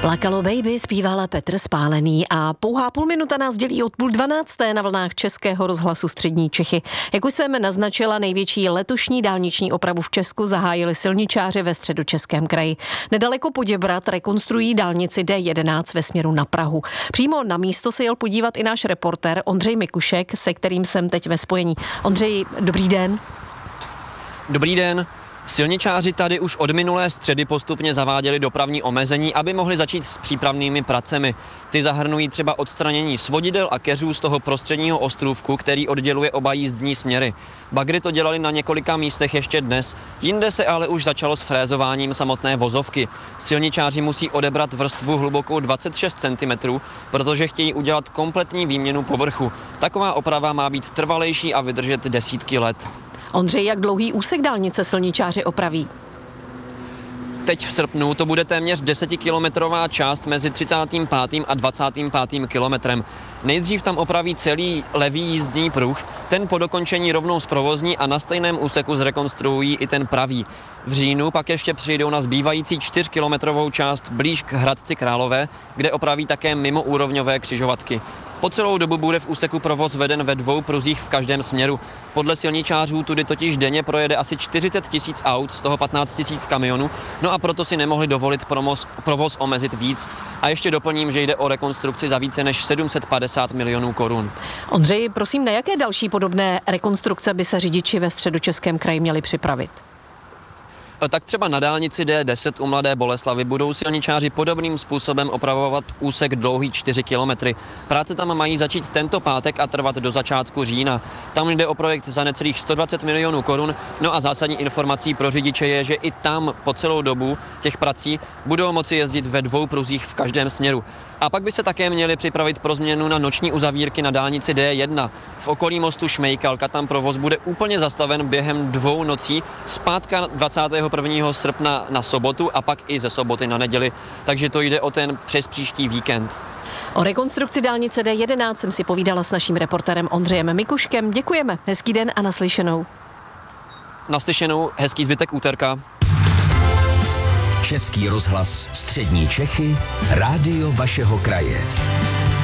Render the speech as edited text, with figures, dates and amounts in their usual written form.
Plakalo baby, zpívala Petr Spálený a pouhá půl minuta nás dělí od 11:30 na vlnách Českého rozhlasu Střední Čechy. Jak už jsem naznačila, největší letošní dálniční opravu v Česku zahájili silničáři ve Středočeském kraji. Nedaleko Poděbrad rekonstruují dálnici D11 ve směru na Prahu. Přímo na místo se jel podívat i náš reportér Ondřej Mikušek, se kterým jsem teď ve spojení. Ondřej, dobrý den. Dobrý den. Silničáři tady už od minulé středy postupně zaváděli dopravní omezení, aby mohli začít s přípravnými pracemi. Ty zahrnují třeba odstranění svodidel a keřů z toho prostředního ostrůvku, který odděluje oba jízdní směry. Bagry to dělali na několika místech ještě dnes, jinde se ale už začalo s frézováním samotné vozovky. Silničáři musí odebrat vrstvu hlubokou 26 cm, protože chtějí udělat kompletní výměnu povrchu. Taková oprava má být trvalejší a vydržet desítky let. Ondřej, jak dlouhý úsek dálnice silničáři opraví? Teď v srpnu to bude téměř 10kilometrová část mezi 35. a 25. kilometrem. Nejdřív tam opraví celý levý jízdní pruh, ten po dokončení rovnou zprovozní a na stejném úseku zrekonstruují i ten pravý. V říjnu pak ještě přijdou na zbývající 4kilometrovou část blíž k Hradci Králové, kde opraví také mimoúrovňové křižovatky. Po celou dobu bude v úseku provoz veden ve 2 pruzích v každém směru. Podle silničářů tudy totiž denně projede asi 40 000 aut, z toho 15 000 kamionů, no a proto si nemohli dovolit provoz omezit víc. A ještě doplním, že jde o rekonstrukci za více než 750 milionů korun. Ondřej, prosím, na jaké další podobné rekonstrukce by se řidiči ve Středočeském kraji měli připravit? Tak třeba na dálnici D10 u Mladé Boleslavi budou silničáři podobným způsobem opravovat úsek dlouhý 4 kilometry. Práce tam mají začít tento pátek a trvat do začátku října. Tam jde o projekt za necelých 120 milionů korun, no a zásadní informací pro řidiče je, že i tam po celou dobu těch prací budou moci jezdit ve 2 pruzích v každém směru. A pak by se také měli připravit pro změnu na noční uzavírky na dálnici D1. V okolí mostu Šmejkalka tam provoz bude úplně zastaven během 2 nocí, zpátka 21. srpna na sobotu a pak i ze soboty na neděli. Takže to jde o ten přes příští víkend. O rekonstrukci dálnice D11 jsem si povídala s naším reportérem Ondřejem Mikuškem. Děkujeme, hezký den a naslyšenou. Naslyšenou, hezký zbytek úterka. Český rozhlas Střední Čechy, rádio vašeho kraje.